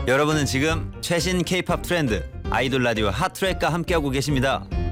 여러분은 지금 최신 K-팝 트렌드 아이돌 라디오 핫트랙과 함께하고 계십니다.